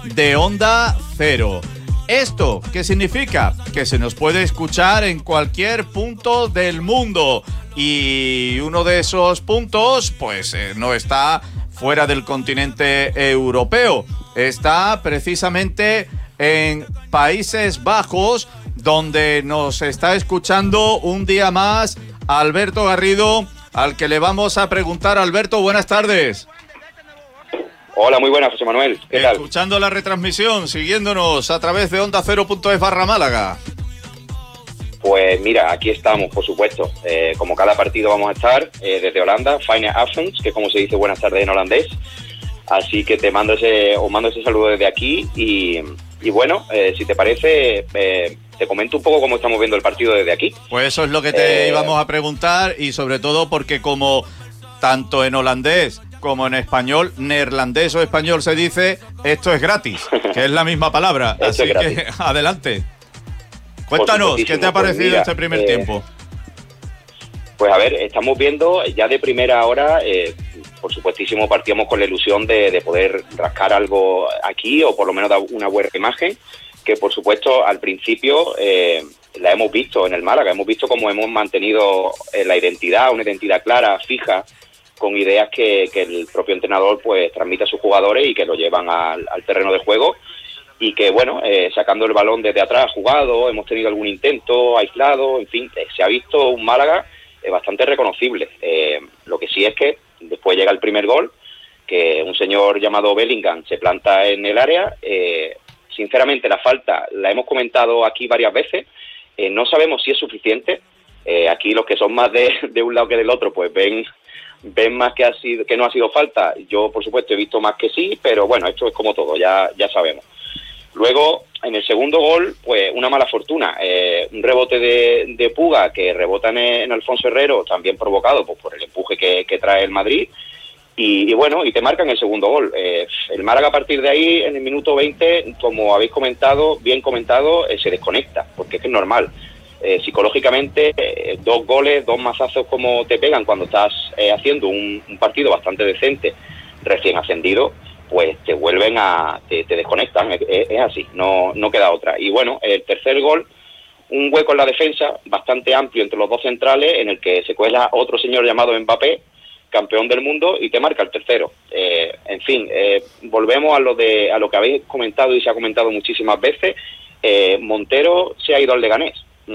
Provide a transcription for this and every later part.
de Onda Cero. ¿Esto qué significa? Que se nos puede escuchar en cualquier punto del mundo. Y uno de esos puntos, pues no está fuera del continente europeo. Está precisamente en Países Bajos, donde nos está escuchando un día más Alberto Garrido, al que le vamos a preguntar. Alberto, buenas tardes. Hola, muy buenas, José Manuel. ¿Qué tal? Escuchando la retransmisión, siguiéndonos a través de ondacero.es/Málaga. Pues mira, aquí estamos, por supuesto. Como cada partido vamos a estar desde Holanda, Fijne Avond, que como se dice buenas tardes en holandés. Así que os mando ese saludo desde aquí y bueno, si te parece, te comento un poco cómo estamos viendo el partido desde aquí. Pues eso es lo que te íbamos a preguntar, y sobre todo porque como tanto en holandés como en español, neerlandés o español se dice, esto es gratis, que es la misma palabra. Así que adelante. Cuéntanos, ¿qué te ha parecido pues mira, este primer tiempo? Pues a ver, estamos viendo ya de primera hora, por supuestísimo partíamos con la ilusión de poder rascar algo aquí, o por lo menos dar una buena imagen, que por supuesto al principio la hemos visto en el Málaga, hemos visto cómo hemos mantenido la identidad, una identidad clara, fija, con ideas que el propio entrenador pues transmite a sus jugadores y que lo llevan al terreno de juego, y que bueno, sacando el balón desde atrás jugado, hemos tenido algún intento aislado, en fin, se ha visto un Málaga bastante reconocible. Lo que sí es que después llega el primer gol, que un señor llamado Bellingham se planta en el área. Sinceramente la falta la hemos comentado aquí varias veces, no sabemos si es suficiente. Aquí los que son más de un lado que del otro pues ven más que no ha sido falta. Yo por supuesto he visto más que sí, pero bueno, esto es como todo, ya sabemos. Luego, en el segundo gol, pues una mala fortuna, un rebote de Puga que rebota en Alfonso Herrero, también provocado pues, por el empuje que trae el Madrid, y bueno, y te marcan el segundo gol. El Málaga a partir de ahí, en el minuto 20, como habéis comentado, bien comentado, se desconecta, porque es que es normal. Psicológicamente, 2 goles, 2 mazazos como te pegan cuando estás haciendo un partido bastante decente, recién ascendido, pues te vuelven te desconectan, es así, no queda otra. Y bueno, el tercer gol, un hueco en la defensa, bastante amplio entre los dos centrales, en el que se cuela otro señor llamado Mbappé, campeón del mundo, y te marca el tercero. En fin, volvemos a lo que habéis comentado y se ha comentado muchísimas veces. Montero se ha ido al Leganés,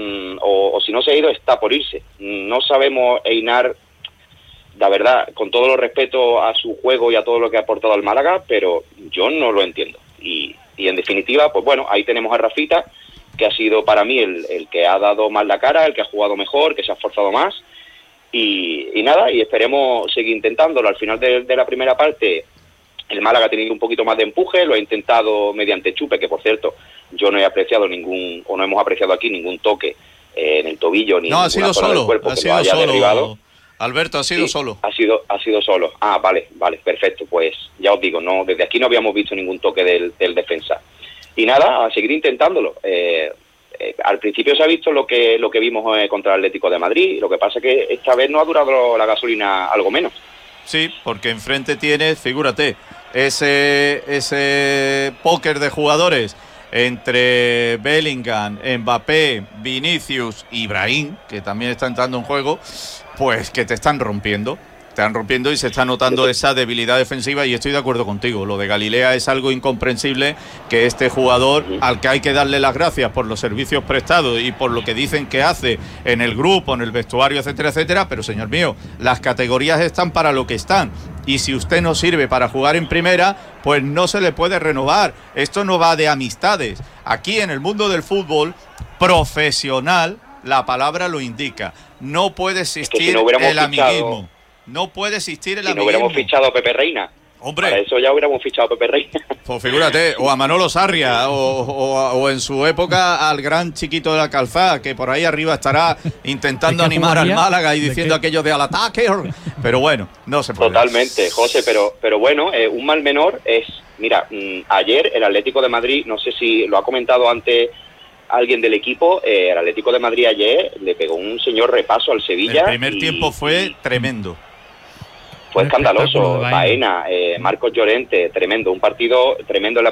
o si no se ha ido, está por irse. No sabemos, Einar, la verdad, con todo los respeto a su juego y a todo lo que ha aportado al Málaga, pero yo no lo entiendo. Y en definitiva, pues bueno, ahí tenemos a Rafita, que ha sido para mí el que ha dado más la cara, el que ha jugado mejor, que se ha esforzado más. Y nada, y esperemos seguir intentándolo. Al final de la primera parte, el Málaga ha tenido un poquito más de empuje, lo ha intentado mediante Chupe, que por cierto, yo no he apreciado no hemos apreciado aquí ningún toque en el tobillo, ni en ninguna zona del cuerpo que lo haya derribado. Alberto, ha sido solo. Ha sido solo. Ah, vale, perfecto. Pues ya os digo, no, desde aquí no habíamos visto ningún toque del defensa. Y nada, a seguir intentándolo. Al principio se ha visto lo que vimos contra el Atlético de Madrid. Lo que pasa es que esta vez no ha durado la gasolina algo menos. Sí, porque enfrente tienes, figúrate, ese póker de jugadores entre Bellingham, Mbappé, Vinicius y Brahim, que también está entrando en juego, pues que te están rompiendo y se está notando esa debilidad defensiva. Y estoy de acuerdo contigo, lo de Galilea es algo incomprensible, que este jugador, al que hay que darle las gracias por los servicios prestados y por lo que dicen que hace en el grupo, en el vestuario, etcétera, etcétera, pero señor mío, las categorías están para lo que están, y si usted no sirve para jugar en primera, pues no se le puede renovar. Esto no va de amistades. Aquí en el mundo del fútbol profesional, la palabra lo indica, no puede existir el amiguismo. No puede existir el amiguismo. Si no hubiéramos fichado a Pepe Reina. Hombre. Para eso ya hubiéramos fichado a Pepe Reina. Pues figúrate, o a Manolo Sarria, o en su época al gran Chiquito de la Calzada, que por ahí arriba estará intentando animar al Málaga y diciendo aquello de al ataque. Pero bueno, no se puede. Totalmente, José, pero bueno, un mal menor es... Mira, ayer el Atlético de Madrid, no sé si lo ha comentado antes alguien del equipo, el Atlético de Madrid ayer le pegó un señor repaso al Sevilla. El primer tiempo fue tremendo. Fue escandaloso. Baena, Marcos Llorente, tremendo. Un partido tremendo en la